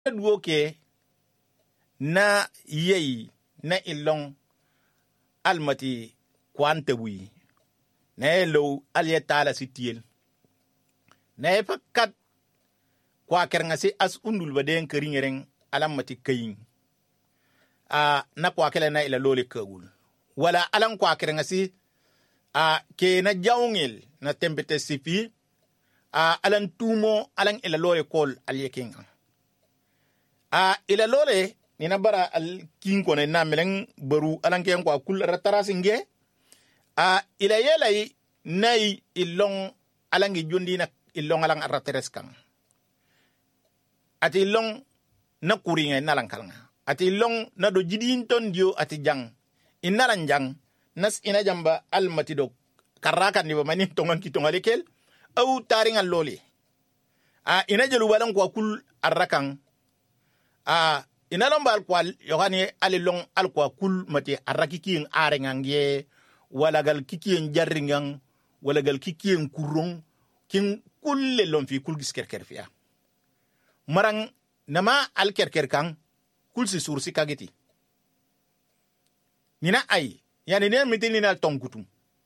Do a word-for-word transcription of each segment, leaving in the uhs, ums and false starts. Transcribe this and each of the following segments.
duo ke na yei na ilong almati kwante wi na lo alietala sitiel na fakat kwa kerngasi as undul baden keringereng alamati kayin a na kwa kele na ila lole kagul wala alan kwa kerngasi a ke na jawngel na tempete sifi a alan tumo alan ila lole kol alyekenga a ila lole ni na bara al kinko na na meleng baru alan ken kwa kul ratarasinge a ila yelai nay ilong alan gi jondi na ilong alang aratereskan ati ilong na kuringa na lankalanga ati ilong na do jidin ton dio ati jang inalan jang nas ina jamba almati do karakan ni bamani tongan kitonga lekel au taringa loli a ina jelu balang kwa kul arakan a ina lombal kwa yohani alilong al kwa kul mati arakikin arengangie wala gal kikien jarringang wala gal kikien kurong kin kulle lon fi kul giskerker fiya marang nama al kerker kan kul si sursi kageti nina ay yani ne mitini na tonkutum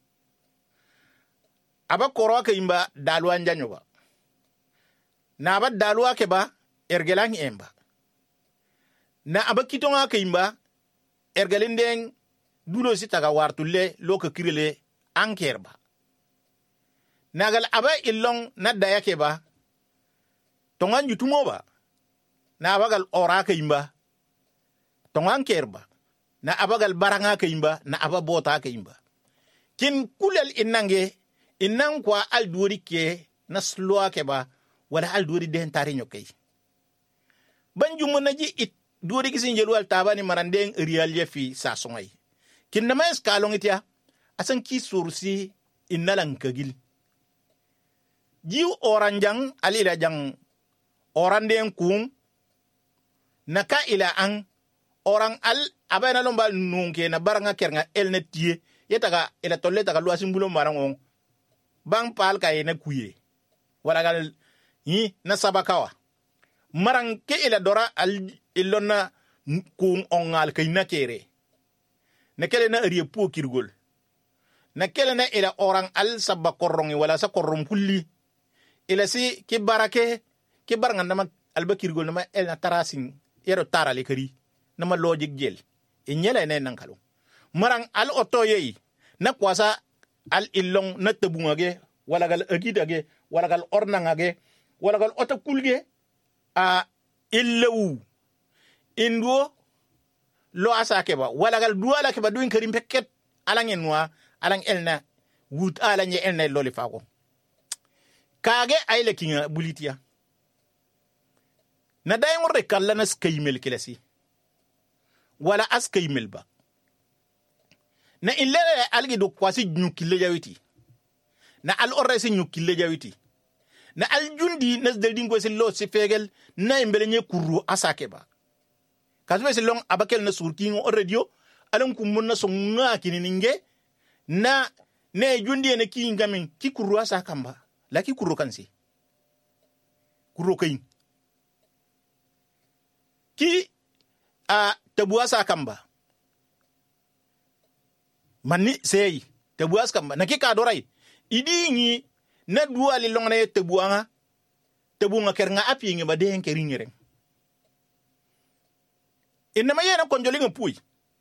aba koro ka imba dalwa njanyo ba na aba dalwa ke ba ergelang emba na aba kitonga ka imba ergelindeng dulo sitaga wartulle loka kirile ankerba nagal aba illong na daya ke ba tongan jutumo ba na abagal ora ka imba tongan kerba na abagal baranga ka imba na aba bota ka imba kin kulel innange innan kwa al duori ke na sloa ke ba wala al duori den tari nyokay banju mo naji it duori gisin jelu al tabani marandeng real yefi sa songay kin na mes kalong itia asan ki sursi innalan kagil jiu oranjang alila jang oranden kum naka ila ang orang al abana lombal nunke na baranga kernga elne tie yetaga ila tolle taga luasin bulo marango bang pal kay na kuye wala gal yi na sabakawa marang ke ila dora al ilona kum ongal kay na kere na kele na riye po kirgol na kele na ila orang al sabakorongi wala sa korom kulli ila si ki barake ki baranga nama alba kirgol nama el na tarasin yero tarale kari nama logic gel inyela ne nankalo marang al otoye na kwasa al illong na tabungage wala gal agidage wala gal ornangage wala gal otakulge a illu indwo lo asake ba wala gal duala ke ba duin karim peket alang enwa alang elna wut alanye elna loli fago kage ayle kinga bulitia na dayen wurre kalla na skaymel kilasi wala askaymel ba na illele algi do kwasi nyukille jawiti na al orresi nyukille jawiti na al jundi nas del dingo se lo se fegel na imbele nye kuru asake ba kasbe se long abakel na surkingo o radio alan kum mun na so ngaki ni ninge na ne jundi ne ki ngamin ki kuru asaka mba la ki kuru kansi kuru kayin ki a tabuwa sakamba manni sey tabuwa sakamba na ki ka dorai idi ni na duwa li long na tabuwa nga tabuwa ker nga api ngi ba de en keringere inna ma yena konjoli nga puy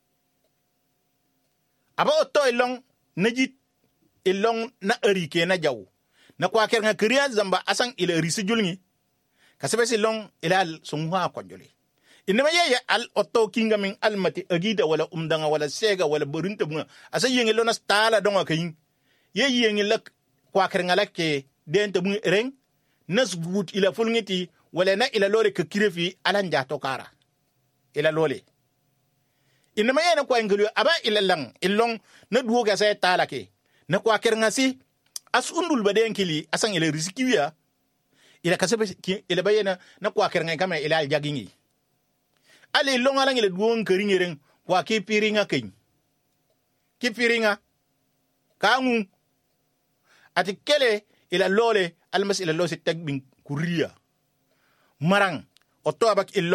aba otto ilong najit ilong na erike na jaw na kwa ker nga kriya zamba asang ila risi julngi kasabe silong ila sungwa konjoli inama yaya al otto kinga min almati agida wala umdanga wala sega wala burunta bunga asa yengi lona stala donga kayin ye yengi lak kwa krenga ke denta bunga reng nas gut ila fulngiti wala na ila lole ke kirefi alanja tokara ila lole inama yaya kwa ngulu aba ila lang ilong na duo ga say tala ke na kwa krenga si as undul baden kili asang ila risikiya ila kasabe ila bayena na kwa krenga kama ila aljagingi ale longa lang ile duon keringeren wa ki piringa kin ki piringa kangu ati kele ila lole almas ila lose tagbin kuriya marang otto abak illo